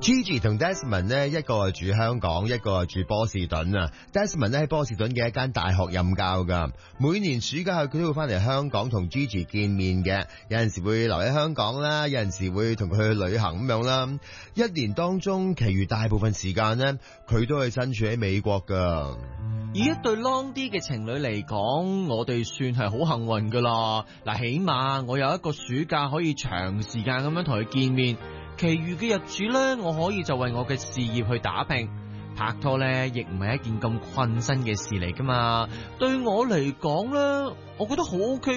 Gigi 同 Desmond 呢，一個住香港，一個住波士頓啊。Desmond 呢喺波士頓嘅一間大學任教噶，每年暑假佢都會翻嚟香港同 Gigi 見面嘅，有陣時會留喺香港啦，有陣時會同佢去旅行咁樣啦。一年當中，其餘大部分時間呢，佢都係身處喺美國噶。 以一對 long 啲嘅情侶嚟講，我哋算係好幸運噶啦。嗱，起碼我有一個暑假可以長時間咁樣同佢見面。其餘嘅日子呢，我可以就為我嘅事業去打拼。拍拖呢，亦唔係一件咁困身嘅事嚟噶嘛。對我嚟講呢，我覺得好 OK。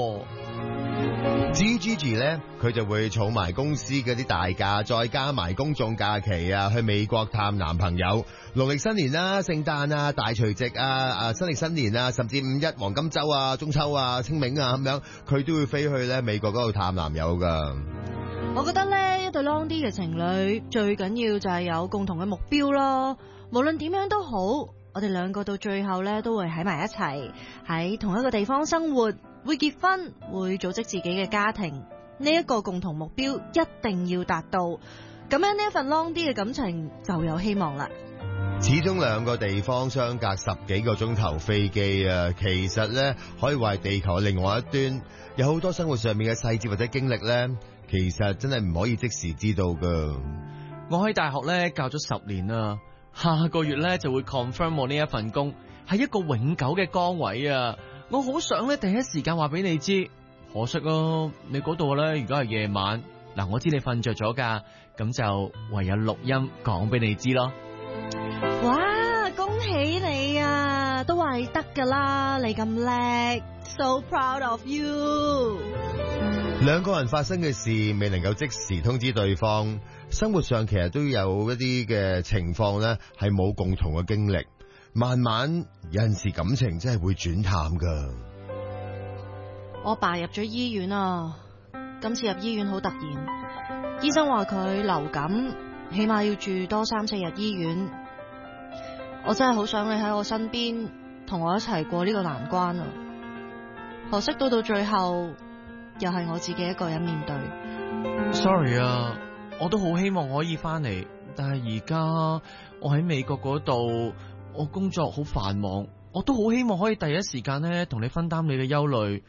至於 Gigi 呢，佢就會儲埋公司嗰啲大假，再加埋公眾假期啊，去美國探男朋友。農曆新年啦、聖誕啊、大除夕啊、新曆新年啊，甚至五一黃金周啊、中秋啊、清明啊咁樣，佢都會飛去咧美國嗰度探男友噶。 我覺得咧，一對 long 啲嘅情侶最緊要就係有共同嘅目標咯。無論點樣都好，我哋兩個到最後咧都會喺埋一齊，喺同一個地方生活，會結婚，會組織自己嘅家庭。呢一個共同目標一定要達到，咁樣呢一份 long 啲嘅感情就有希望啦。 始終兩個地方相隔10幾個鐘頭飛機啊，其實咧可以話係地球另外一端，有好多生活上面嘅細節或者經歷咧，其實真係唔可以即時知道噶。 我喺大學咧教咗10年啦，下個月咧就會 confirm 我呢一份工係一個永久嘅崗位啊！我好想咧第一時間話俾你知，可惜啊，你嗰度咧而家係夜晚，嗱我知你瞓着咗噶，咁就唯有錄音講俾你知咯。 哇，恭喜你啊，都話你得噶啦，你咁叻 ，so proud of you。 兩個人發生嘅事未能夠即時通知對方，生活上其實都有一啲嘅情況呢係冇共同嘅經歷，慢慢有陣時感情真係會轉淡噶。 我爸入咗醫院啊，今次入醫院好突然，醫生話佢流感，起碼要住多3-4日醫院。我真係好想你喺我身邊，同我一齊過呢個難關啊！可惜到最後，又係我自己一個人面對。 Sorry 啊，我都好希望可以翻嚟，但係而家我喺美國嗰度，我工作好繁忙，我都好希望可以第一時間咧同你分擔你嘅憂慮。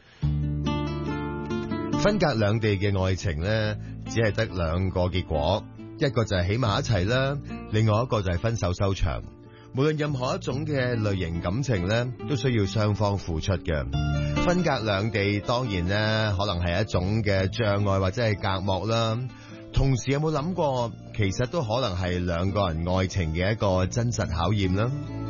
分隔兩地嘅愛情呢，只係得兩個結果，一個就係喺埋一齊啦，另外一個就係分手收場。無論任何一種嘅類型感情呢，都需要雙方付出嘅。分隔兩地當然呢，可能係一種嘅障礙或者係隔膜啦。同時有冇諗過，其實都可能係兩個人愛情嘅一個真實考驗啦。